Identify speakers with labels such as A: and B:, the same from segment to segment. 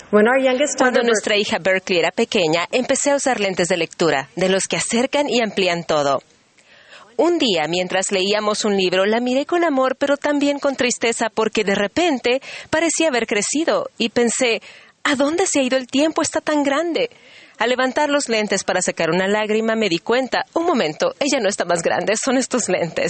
A: Cuando nuestra hija Berkeley era pequeña, empecé a usar lentes de lectura, de los que acercan y amplían todo. Un día, mientras leíamos un libro, la miré con amor, pero también con tristeza, porque de repente parecía haber crecido, y pensé, ¿a dónde se ha ido el tiempo? Está tan grande. Al levantar los lentes para sacar una lágrima, me di cuenta, un momento, ella no está más grande, son estos lentes.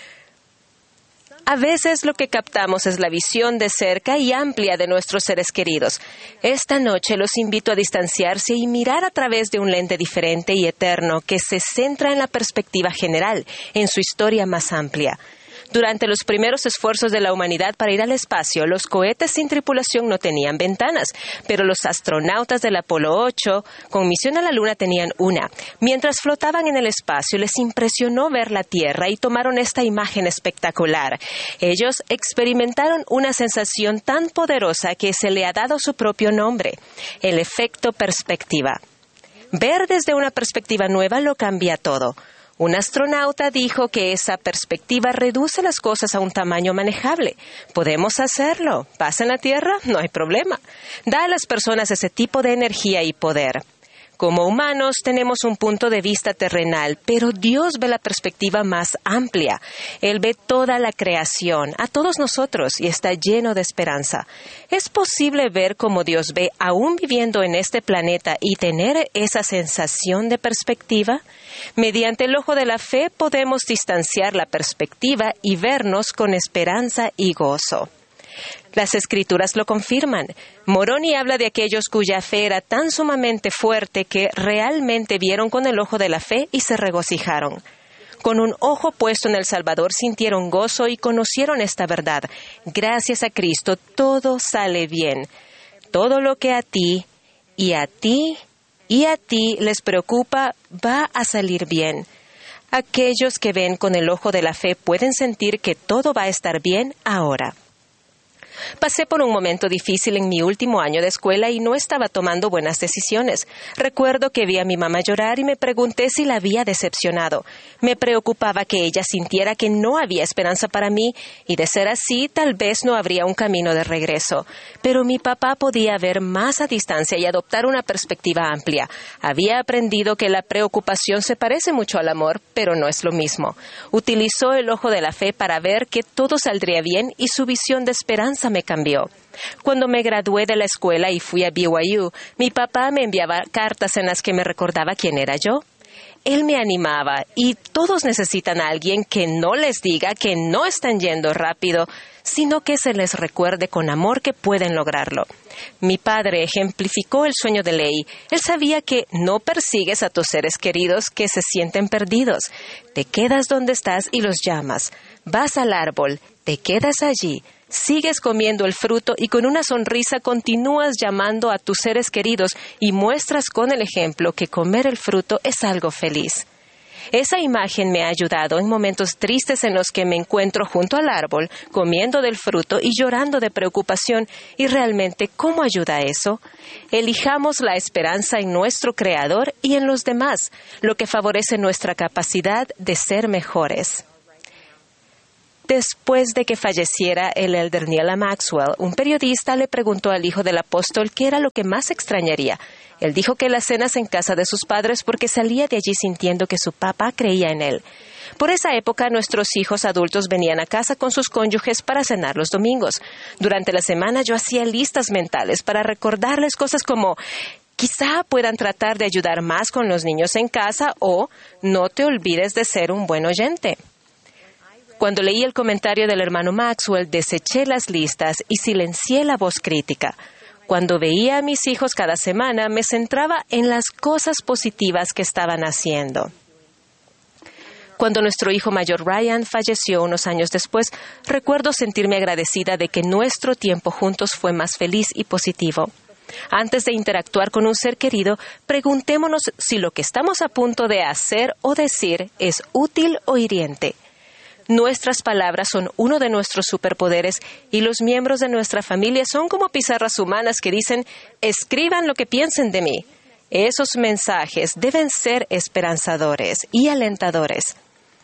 A: A veces lo que captamos es la visión de cerca y amplia de nuestros seres queridos. Esta noche los invito a distanciarse y mirar a través de un lente diferente y eterno que se centra en la perspectiva general, en su historia más amplia. Durante los primeros esfuerzos de la humanidad para ir al espacio, los cohetes sin tripulación no tenían ventanas, pero los astronautas del Apolo 8 con misión a la Luna tenían una. Mientras flotaban en el espacio, les impresionó ver la Tierra y tomaron esta imagen espectacular. Ellos experimentaron una sensación tan poderosa que se le ha dado su propio nombre, el efecto perspectiva. Ver desde una perspectiva nueva lo cambia todo. Un astronauta dijo que esa perspectiva reduce las cosas a un tamaño manejable. Podemos hacerlo. ¿Pasa en la Tierra? No hay problema. Da a las personas ese tipo de energía y poder. Como humanos tenemos un punto de vista terrenal, pero Dios ve la perspectiva más amplia. Él ve toda la creación, a todos nosotros, y está lleno de esperanza. ¿Es posible ver cómo Dios ve aún viviendo en este planeta y tener esa sensación de perspectiva? Mediante el ojo de la fe podemos distanciar la perspectiva y vernos con esperanza y gozo. Las Escrituras lo confirman. Moroni habla de aquellos cuya fe era tan sumamente fuerte que realmente vieron con el ojo de la fe y se regocijaron. Con un ojo puesto en el Salvador sintieron gozo y conocieron esta verdad. Gracias a Cristo todo sale bien. Todo lo que a ti y a ti y a ti les preocupa va a salir bien. Aquellos que ven con el ojo de la fe pueden sentir que todo va a estar bien ahora. Pasé por un momento difícil en mi último año de escuela y no estaba tomando buenas decisiones. Recuerdo que vi a mi mamá llorar y me pregunté si la había decepcionado. Me preocupaba que ella sintiera que no había esperanza para mí y, de ser así, tal vez no habría un camino de regreso. Pero mi papá podía ver más a distancia y adoptar una perspectiva amplia. Había aprendido que la preocupación se parece mucho al amor, pero no es lo mismo. Utilizó el ojo de la fe para ver que todo saldría bien y su visión de esperanza me cambió. Cuando me gradué de la escuela y fui a BYU, mi papá me enviaba cartas en las que me recordaba quién era yo. Él me animaba y todos necesitan a alguien que no les diga que no están yendo rápido, sino que se les recuerde con amor que pueden lograrlo. Mi padre ejemplificó el sueño de Ley. Él sabía que no persigues a tus seres queridos que se sienten perdidos. Te quedas donde estás y los llamas. Vas al árbol, te quedas allí. Sigues comiendo el fruto y con una sonrisa continúas llamando a tus seres queridos y muestras con el ejemplo que comer el fruto es algo feliz. Esa imagen me ha ayudado en momentos tristes en los que me encuentro junto al árbol, comiendo del fruto y llorando de preocupación. Y realmente, ¿cómo ayuda eso? Elijamos la esperanza en nuestro Creador y en los demás, lo que favorece nuestra capacidad de ser mejores. Después de que falleciera el elder Neal A. Maxwell, un periodista le preguntó al hijo del apóstol qué era lo que más extrañaría. Él dijo que las cenas en casa de sus padres porque salía de allí sintiendo que su papá creía en él. Por esa época, nuestros hijos adultos venían a casa con sus cónyuges para cenar los domingos. Durante la semana yo hacía listas mentales para recordarles cosas como: quizá puedan tratar de ayudar más con los niños en casa o no te olvides de ser un buen oyente. Cuando leí el comentario del hermano Maxwell, deseché las listas y silencié la voz crítica. Cuando veía a mis hijos cada semana, me centraba en las cosas positivas que estaban haciendo. Cuando nuestro hijo mayor Ryan falleció unos años después, recuerdo sentirme agradecida de que nuestro tiempo juntos fue más feliz y positivo. Antes de interactuar con un ser querido, preguntémonos si lo que estamos a punto de hacer o decir es útil o hiriente. Nuestras palabras son uno de nuestros superpoderes y los miembros de nuestra familia son como pizarras humanas que dicen: escriban lo que piensen de mí. Esos mensajes deben ser esperanzadores y alentadores.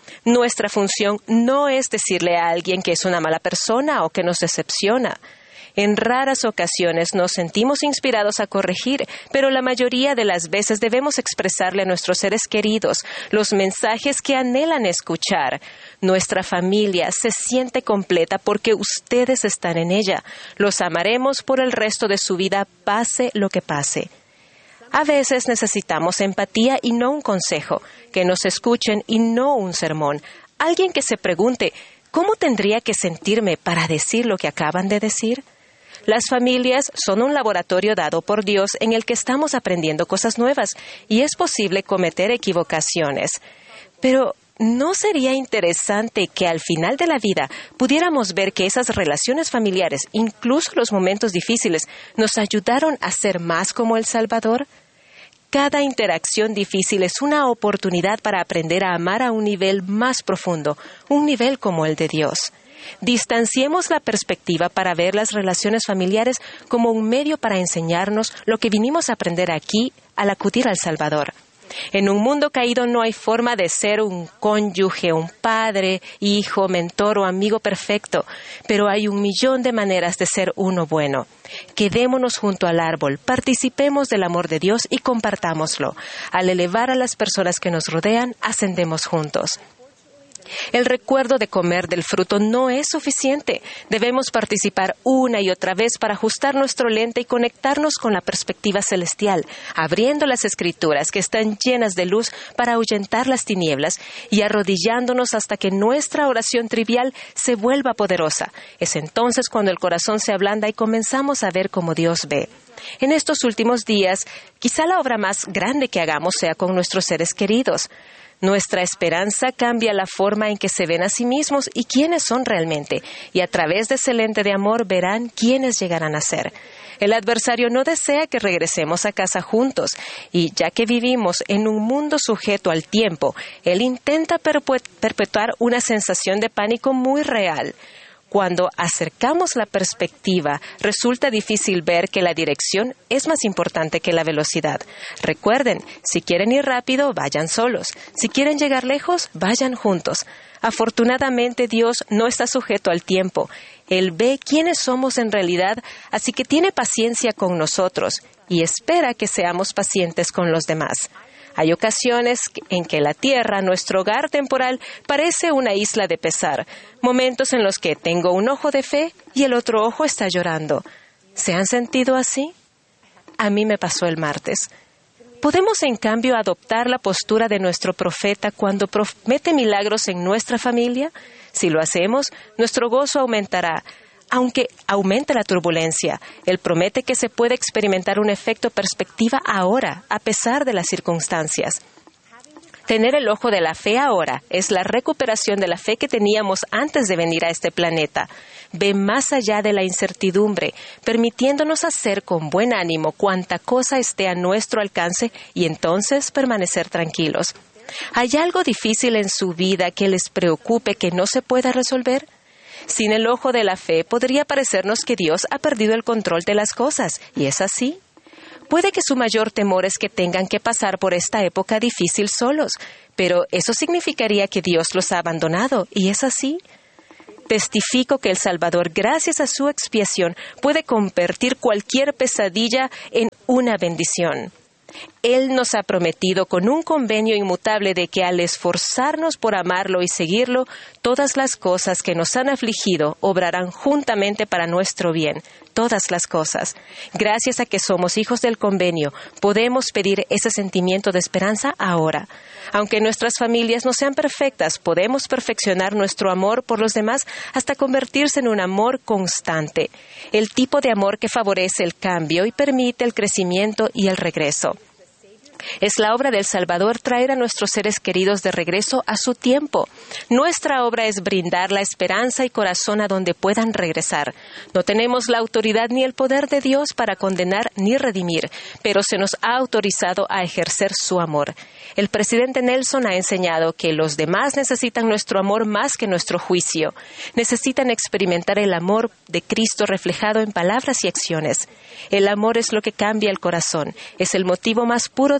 A: Nuestra función no es decirle a alguien que es una mala persona o que nos decepciona. En raras ocasiones nos sentimos inspirados a corregir, pero la mayoría de las veces debemos expresarle a nuestros seres queridos los mensajes que anhelan escuchar. Nuestra familia se siente completa porque ustedes están en ella. Los amaremos por el resto de su vida, pase lo que pase. A veces necesitamos empatía y no un consejo, que nos escuchen y no un sermón. Alguien que se pregunte, ¿cómo tendría que sentirme para decir lo que acaban de decir? Las familias son un laboratorio dado por Dios en el que estamos aprendiendo cosas nuevas y es posible cometer equivocaciones. Pero ¿no sería interesante que al final de la vida pudiéramos ver que esas relaciones familiares, incluso los momentos difíciles, nos ayudaron a ser más como el Salvador? Cada interacción difícil es una oportunidad para aprender a amar a un nivel más profundo, un nivel como el de Dios. Distanciemos la perspectiva para ver las relaciones familiares como un medio para enseñarnos lo que vinimos a aprender aquí al acudir al Salvador. En un mundo caído no hay forma de ser un cónyuge, un padre, hijo, mentor o amigo perfecto, pero hay 1,000,000 de maneras de ser uno bueno. Quedémonos junto al árbol, participemos del amor de Dios y compartámoslo. Al elevar a las personas que nos rodean, ascendemos juntos. El recuerdo de comer del fruto no es suficiente. Debemos participar una y otra vez para ajustar nuestro lente y conectarnos con la perspectiva celestial, abriendo las Escrituras que están llenas de luz para ahuyentar las tinieblas y arrodillándonos hasta que nuestra oración trivial se vuelva poderosa. Es entonces cuando el corazón se ablanda y comenzamos a ver como Dios ve. En estos últimos días, quizá la obra más grande que hagamos sea con nuestros seres queridos. Nuestra esperanza cambia la forma en que se ven a sí mismos y quiénes son realmente, y a través de ese lente de amor verán quiénes llegarán a ser. El adversario no desea que regresemos a casa juntos, y ya que vivimos en un mundo sujeto al tiempo, él intenta perpetuar una sensación de pánico muy real. Cuando acercamos la perspectiva, resulta difícil ver que la dirección es más importante que la velocidad. Recuerden, si quieren ir rápido, vayan solos. Si quieren llegar lejos, vayan juntos. Afortunadamente, Dios no está sujeto al tiempo. Él ve quiénes somos en realidad, así que tiene paciencia con nosotros y espera que seamos pacientes con los demás. Hay ocasiones en que la tierra, nuestro hogar temporal, parece una isla de pesar, momentos en los que tengo un ojo de fe y el otro ojo está llorando. ¿Se han sentido así? A mí me pasó el martes. ¿Podemos, en cambio, adoptar la postura de nuestro profeta cuando promete milagros en nuestra familia? Si lo hacemos, nuestro gozo aumentará. Aunque aumente la turbulencia, Él promete que se puede experimentar un efecto perspectiva ahora, a pesar de las circunstancias. Tener el ojo de la fe ahora es la recuperación de la fe que teníamos antes de venir a este planeta. Ve más allá de la incertidumbre, permitiéndonos hacer con buen ánimo cuanta cosa esté a nuestro alcance y entonces permanecer tranquilos. ¿Hay algo difícil en su vida que les preocupe que no se pueda resolver? Sin el ojo de la fe, podría parecernos que Dios ha perdido el control de las cosas, ¿y es así? Puede que su mayor temor es que tengan que pasar por esta época difícil solos, pero eso significaría que Dios los ha abandonado, ¿y es así? Testifico que el Salvador, gracias a su expiación, puede convertir cualquier pesadilla en una bendición. Él nos ha prometido con un convenio inmutable de que al esforzarnos por amarlo y seguirlo, todas las cosas que nos han afligido obrarán juntamente para nuestro bien, todas las cosas. Gracias a que somos hijos del convenio, podemos pedir ese sentimiento de esperanza ahora. Aunque nuestras familias no sean perfectas, podemos perfeccionar nuestro amor por los demás hasta convertirse en un amor constante, el tipo de amor que favorece el cambio y permite el crecimiento y el regreso. Es la obra del Salvador traer a nuestros seres queridos de regreso a su tiempo. Nuestra obra es brindar la esperanza y corazón a donde puedan regresar. No tenemos la autoridad ni el poder de Dios para condenar ni redimir, pero se nos ha autorizado a ejercer su amor. El presidente Nelson ha enseñado que los demás necesitan nuestro amor más que nuestro juicio. Necesitan experimentar el amor de Cristo reflejado en palabras y acciones. El amor es lo que cambia el corazón. Es el motivo más puro de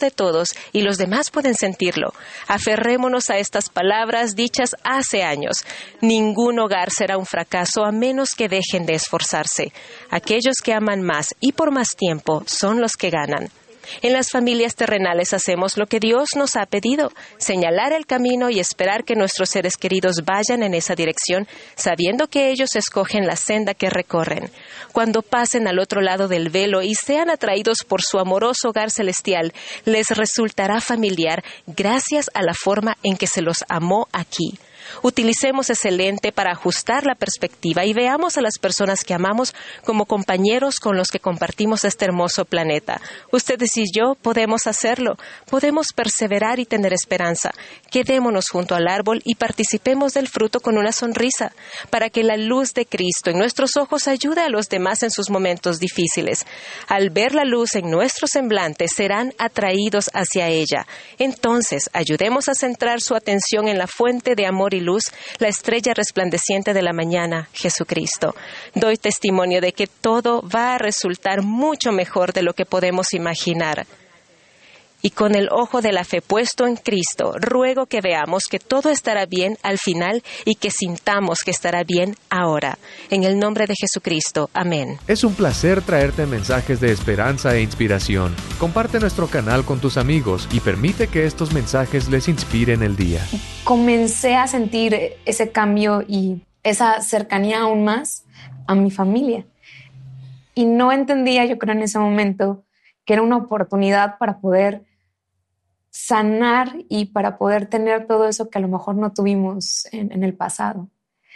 A: de todos y los demás pueden sentirlo. Aferrémonos a estas palabras dichas hace años. Ningún hogar será un fracaso a menos que dejen de esforzarse. Aquellos que aman más y por más tiempo son los que ganan. En las familias terrenales hacemos lo que Dios nos ha pedido, señalar el camino y esperar que nuestros seres queridos vayan en esa dirección, sabiendo que ellos escogen la senda que recorren. Cuando pasen al otro lado del velo y sean atraídos por su amoroso hogar celestial, les resultará familiar gracias a la forma en que se los amó aquí. Utilicemos ese lente para ajustar la perspectiva y veamos a las personas que amamos como compañeros con los que compartimos este hermoso planeta. Ustedes y yo podemos hacerlo. Podemos perseverar y tener esperanza. Quedémonos junto al árbol y participemos del fruto con una sonrisa, para que la luz de Cristo en nuestros ojos ayude a los demás en sus momentos difíciles. Al ver la luz en nuestro semblante, serán atraídos hacia ella. Entonces, ayudemos a centrar su atención en la fuente de amor y luz, la estrella resplandeciente de la mañana, Jesucristo. Doy testimonio de que todo va a resultar mucho mejor de lo que podemos imaginar. Y con el ojo de la fe puesto en Cristo, ruego que veamos que todo estará bien al final y que sintamos que estará bien ahora. En el nombre de Jesucristo. Amén.
B: Es un placer traerte mensajes de esperanza e inspiración. Comparte nuestro canal con tus amigos y permite que estos mensajes les inspiren el día.
C: Comencé a sentir ese cambio y esa cercanía aún más a mi familia. Y no entendía, yo creo en ese momento, que era una oportunidad para poder sanar y para poder tener todo eso que a lo mejor no tuvimos en el pasado.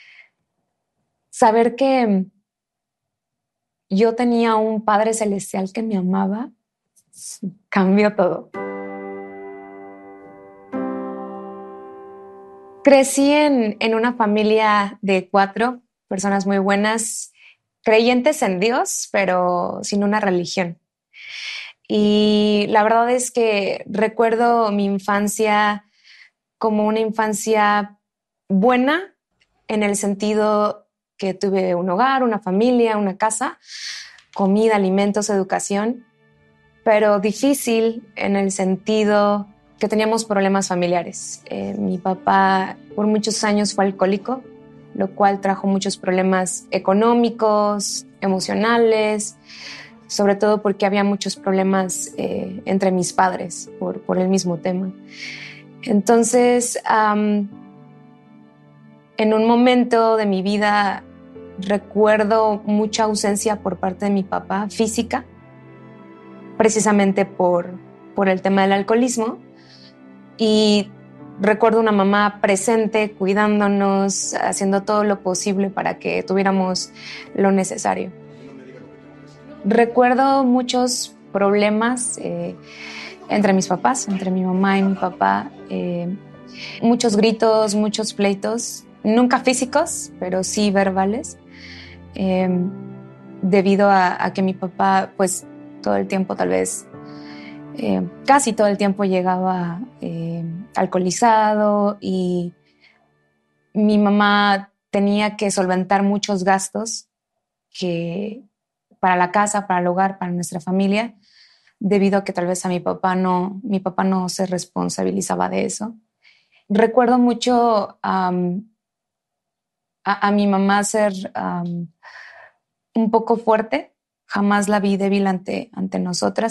C: Saber que yo tenía un Padre Celestial que me amaba cambió todo. Crecí en una familia de 4 personas muy buenas, creyentes en Dios, pero sin una religión. Y la verdad es que recuerdo mi infancia como una infancia buena, en el sentido que tuve un hogar, una familia, una casa, comida, alimentos, educación, pero difícil en el sentido que teníamos problemas familiares. Mi papá por muchos años fue alcohólico, lo cual trajo muchos problemas económicos, emocionales, sobre todo porque había muchos problemas entre mis padres por el mismo tema. Entonces, en un momento de mi vida recuerdo mucha ausencia por parte de mi papá, física, precisamente por el tema del alcoholismo. Y recuerdo una mamá presente, cuidándonos, haciendo todo lo posible para que tuviéramos lo necesario. Recuerdo muchos problemas entre mis papás, entre mi mamá y mi papá. Muchos gritos, muchos pleitos, nunca físicos, pero sí verbales, debido a que mi papá, pues, todo el tiempo tal vez, casi todo el tiempo llegaba alcoholizado y mi mamá tenía que solventar muchos gastos que para la casa, para el hogar, para nuestra familia, debido a que tal vez mi papá no se responsabilizaba de eso. Recuerdo mucho a mi mamá ser un poco fuerte. Jamás la vi débil ante nosotras.